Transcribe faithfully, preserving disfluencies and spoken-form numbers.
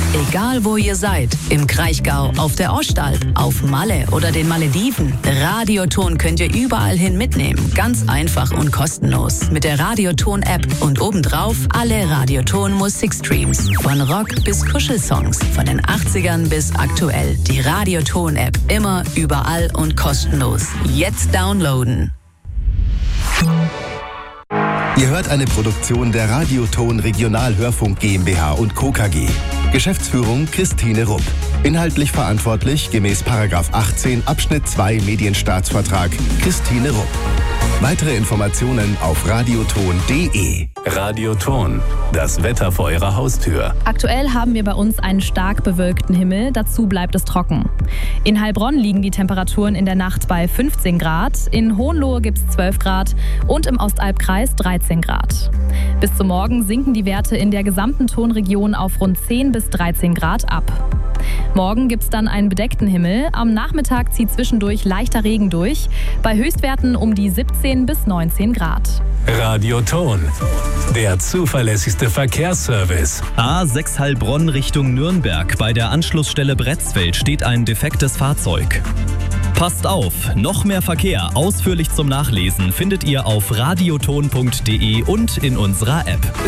Egal wo ihr seid, im Kraichgau, auf der Ostalb, auf Malle oder den Malediven, Radioton könnt ihr überall hin mitnehmen. Ganz einfach und kostenlos. Mit der Radioton-App und obendrauf alle Radioton-Musikstreams. Von Rock bis Kuschelsongs, von den achtzigern bis aktuell. Die Radioton-App, immer, überall und kostenlos. Jetzt downloaden. Ihr hört eine Produktion der Radioton Regionalhörfunk GmbH und Co. K G. Geschäftsführung Christine Rupp. Inhaltlich verantwortlich gemäß Paragraph achtzehn Abschnitt zwei Medienstaatsvertrag Christine Rupp. Weitere Informationen auf radioton punkt de. Radioton, das Wetter vor Ihrer Haustür. Aktuell haben wir bei uns einen stark bewölkten Himmel, dazu bleibt es trocken. In Heilbronn liegen die Temperaturen in der Nacht bei fünfzehn Grad, in Hohenlohe gibt es zwölf Grad und im Ostalbkreis dreizehn Grad. Bis zum Morgen sinken die Werte in der gesamten Tonregion auf rund zehn bis dreizehn Grad ab. Morgen gibt es dann einen bedeckten Himmel. Am Nachmittag zieht zwischendurch leichter Regen durch. Bei Höchstwerten um die siebzehn bis neunzehn Grad. Radioton, der zuverlässigste Verkehrsservice. A sechs Heilbronn Richtung Nürnberg. Bei der Anschlussstelle Bretzfeld steht ein defektes Fahrzeug. Passt auf, noch mehr Verkehr ausführlich zum Nachlesen findet ihr auf radioton punkt de und in unserer App.